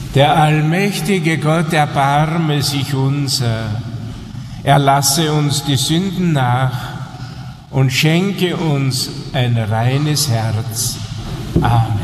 Der allmächtige Gott erbarme sich unser, er lasse uns die Sünden nach und schenke uns ein reines Herz. Amen.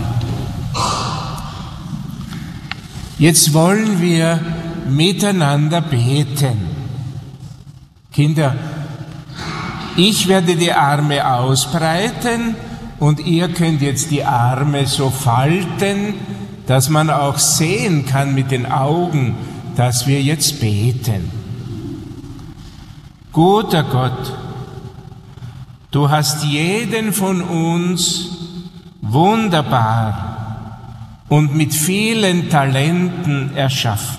Jetzt wollen wir miteinander beten. Kinder, ich werde die Arme ausbreiten und ihr könnt jetzt die Arme so falten, dass man auch sehen kann mit den Augen, dass wir jetzt beten. Guter Gott, du hast jeden von uns wunderbar und mit vielen Talenten erschaffen.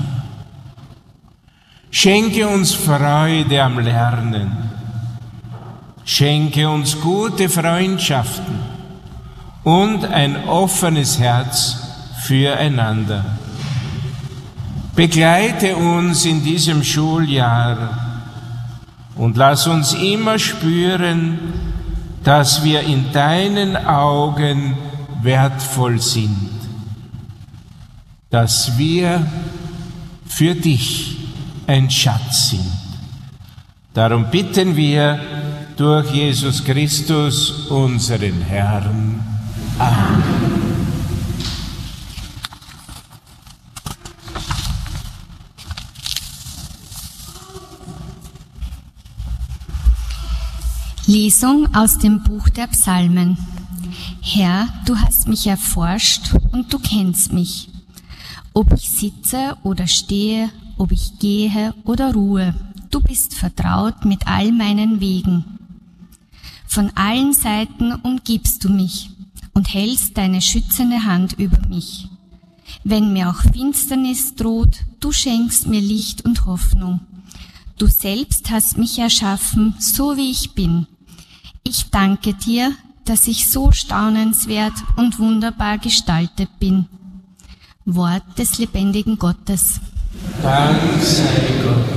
Schenke uns Freude am Lernen. Schenke uns gute Freundschaften und ein offenes Herz füreinander. Begleite uns in diesem Schuljahr und lass uns immer spüren, dass wir in deinen Augen wertvoll sind, dass wir für dich ein Schatz sind. Darum bitten wir durch Jesus Christus, unseren Herrn. Amen. Lesung aus dem Buch der Psalmen. Herr, du hast mich erforscht und du kennst mich. Ob ich sitze oder stehe, ob ich gehe oder ruhe, du bist vertraut mit all meinen Wegen. Von allen Seiten umgibst du mich und hältst deine schützende Hand über mich. Wenn mir auch Finsternis droht, du schenkst mir Licht und Hoffnung. Du selbst hast mich erschaffen, so wie ich bin. Ich danke dir, dass ich so staunenswert und wunderbar gestaltet bin. Wort des lebendigen Gottes. Dank sei Gott.